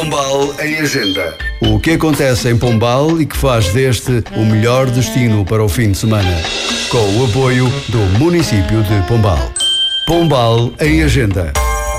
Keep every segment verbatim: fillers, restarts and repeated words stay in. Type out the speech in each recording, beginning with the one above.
Pombal em Agenda. O que acontece em Pombal e que faz deste o melhor destino para o fim de semana. Com o apoio do município de Pombal. Pombal em Agenda.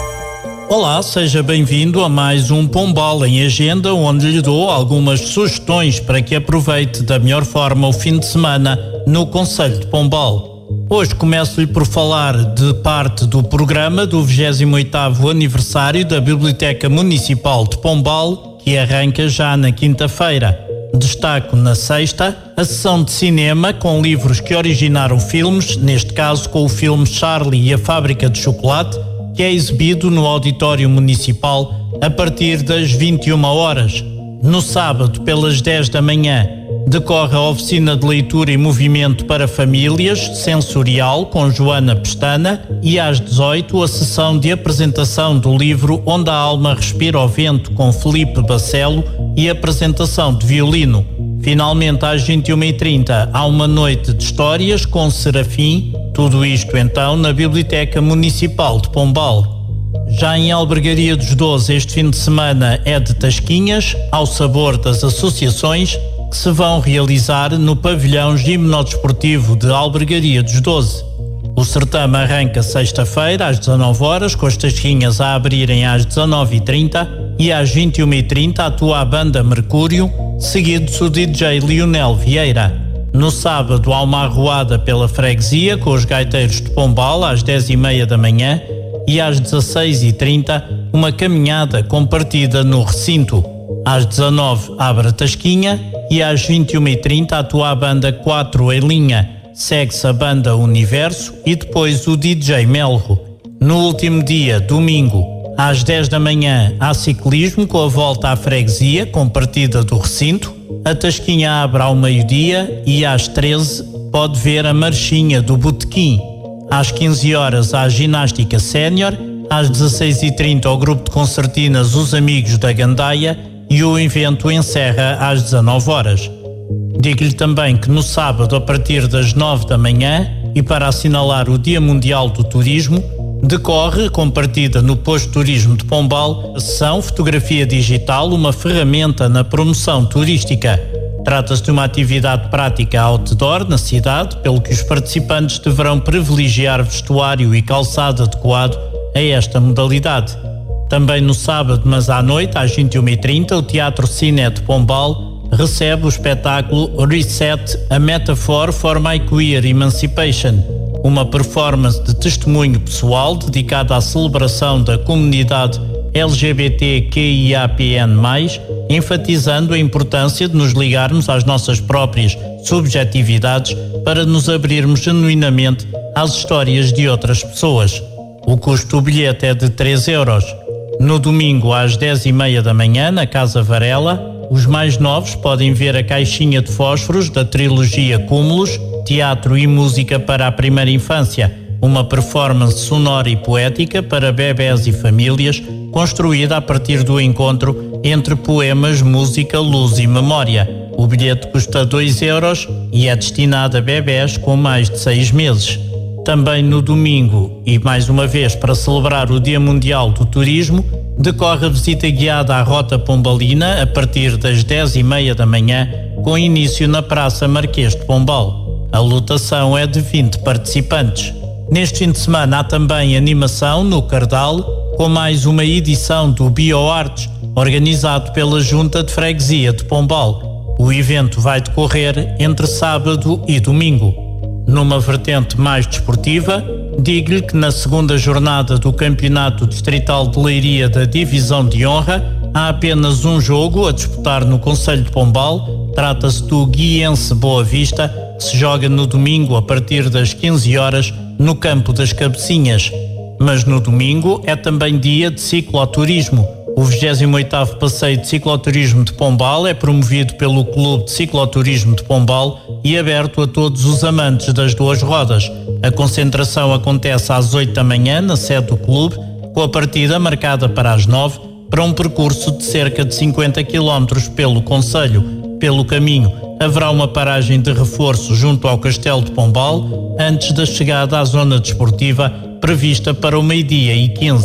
Olá, seja bem-vindo a mais um Pombal em Agenda, onde lhe dou algumas sugestões para que aproveite da melhor forma o fim de semana no concelho de Pombal. Hoje começo-lhe por falar de parte do programa do vigésimo oitavo aniversário da Biblioteca Municipal de Pombal, que arranca já na quinta-feira. Destaco na sexta a sessão de cinema com livros que originaram filmes, neste caso com o filme Charlie e a Fábrica de Chocolate, que é exibido no Auditório Municipal a partir das vinte e uma horas. No sábado, pelas dez da manhã, decorre a oficina de leitura e movimento para famílias, sensorial, com Joana Pestana, e às dezoito a sessão de apresentação do livro Onde a Alma Respira ao Vento, com Felipe Bacelo, e apresentação de violino. Finalmente, às vinte e uma e trinta, há uma noite de histórias com Serafim, tudo isto então na Biblioteca Municipal de Pombal. Já em Albergaria dos Doze, este fim de semana é de tasquinhas, ao sabor das associações, que se vão realizar no pavilhão gimnodesportivo de Albergaria dos Doze. O certame arranca sexta-feira às dezanove horas, com as tasquinhas a abrirem às dezanove e trinta, e às vinte e uma e trinta atua a banda Mercúrio, seguido-se o D J Lionel Vieira. No sábado há uma arruada pela freguesia com os gaiteiros de Pombal às dez e meia da manhã, e às dezasseis e trinta uma caminhada com partida no recinto. Às dezanove abre a tasquinha e às vinte e uma e trinta atua a banda quatro em linha. Segue-se a banda Universo e depois o D J Melro. No último dia, domingo, às dez da manhã há ciclismo com a volta à freguesia com partida do recinto. A tasquinha abre ao meio-dia e às treze pode ver a marchinha do Botequim. Às quinze horas há a ginástica sénior, às dezasseis e trinta o grupo de concertinas Os Amigos da Gandaia e o evento encerra às dezanove horas. Digo-lhe também que no sábado, a partir das nove da manhã, e para assinalar o Dia Mundial do Turismo, decorre, com partida no Posto Turismo de Pombal, a sessão Fotografia Digital, uma ferramenta na promoção turística. Trata-se de uma atividade prática outdoor na cidade, pelo que os participantes deverão privilegiar vestuário e calçado adequado a esta modalidade. Também no sábado, mas à noite, às vinte e uma e trinta, o Teatro Cine de Pombal recebe o espetáculo Reset, a Metaphor for My Queer Emancipation, uma performance de testemunho pessoal dedicada à celebração da comunidade L G B T Q I A P N mais, enfatizando a importância de nos ligarmos às nossas próprias subjetividades para nos abrirmos genuinamente às histórias de outras pessoas. O custo do bilhete é de três euros. No domingo, às dez e meia da manhã, na Casa Varela, os mais novos podem ver a Caixinha de Fósforos da trilogia Cúmulos, Teatro e Música para a Primeira Infância, uma performance sonora e poética para bebés e famílias, construída a partir do encontro entre poemas, música, luz e memória. O bilhete custa dois euros e é destinado a bebés com mais de seis meses. Também no domingo, e mais uma vez para celebrar o Dia Mundial do Turismo, decorre a visita guiada à Rota Pombalina a partir das dez e meia da manhã, com início na Praça Marquês de Pombal. A lotação é de vinte participantes. Neste fim de semana há também animação no Cardal, com mais uma edição do BioArtes, organizado pela Junta de Freguesia de Pombal. O evento vai decorrer entre sábado e domingo. Numa vertente mais desportiva, digo-lhe que na segunda jornada do Campeonato Distrital de Leiria da Divisão de Honra há apenas um jogo a disputar no concelho de Pombal. Trata-se do Guiense Boa Vista, que se joga no domingo a partir das quinze horas no Campo das Cabecinhas. Mas no domingo é também dia de cicloturismo. O vigésimo oitavo Passeio de Cicloturismo de Pombal é promovido pelo Clube de Cicloturismo de Pombal e aberto a todos os amantes das duas rodas. A concentração acontece às oito da manhã na sede do clube, com a partida marcada para as nove, para um percurso de cerca de cinquenta quilómetros pelo concelho. Pelo caminho, haverá uma paragem de reforço junto ao Castelo de Pombal, antes da chegada à zona desportiva, prevista para o meio-dia e quinze.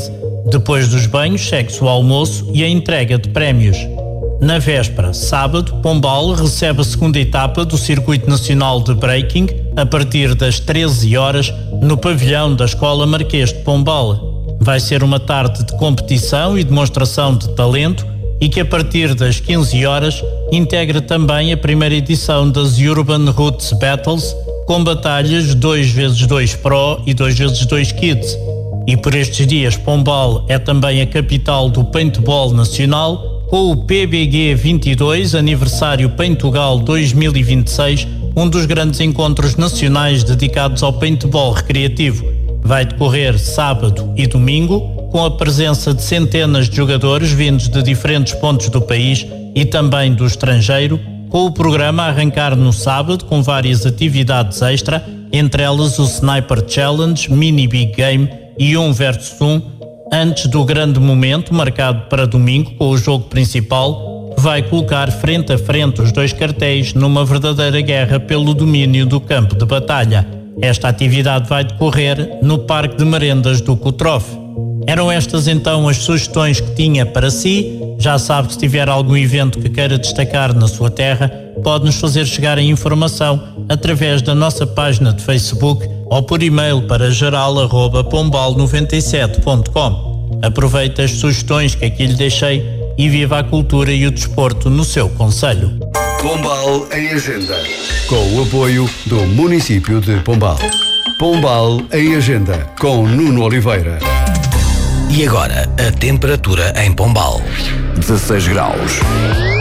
Depois dos banhos, segue-se o almoço e a entrega de prémios. Na véspera, sábado, Pombal recebe a segunda etapa do Circuito Nacional de Breaking a partir das treze horas no pavilhão da Escola Marquês de Pombal. Vai ser uma tarde de competição e demonstração de talento e que a partir das quinze horas integra também a primeira edição das Urban Roots Battles com batalhas dois vezes dois Pro e dois vezes dois Kids. E por estes dias Pombal é também a capital do paintball nacional, com o P B G vinte e dois, aniversário Paintugal dois mil e vinte e seis, um dos grandes encontros nacionais dedicados ao paintball recreativo. Vai decorrer sábado e domingo, com a presença de centenas de jogadores vindos de diferentes pontos do país e também do estrangeiro, com o programa a arrancar no sábado com várias atividades extra, entre elas o Sniper Challenge, Mini Big Game e um versus um, antes do grande momento marcado para domingo com o jogo principal, vai colocar frente a frente os dois cartéis numa verdadeira guerra pelo domínio do campo de batalha. Esta atividade vai decorrer no Parque de Merendas do Cotrof. Eram estas então as sugestões que tinha para si. Já sabe que se tiver algum evento que queira destacar na sua terra, pode-nos fazer chegar a informação através da nossa página de Facebook ou por e-mail para geral arroba pombal noventa e sete ponto com. Aproveite as sugestões que aqui lhe deixei e viva a cultura e o desporto no seu concelho. Pombal em Agenda, com o apoio do município de Pombal. Pombal em Agenda, com Nuno Oliveira. E agora, a temperatura em Pombal. dezasseis graus.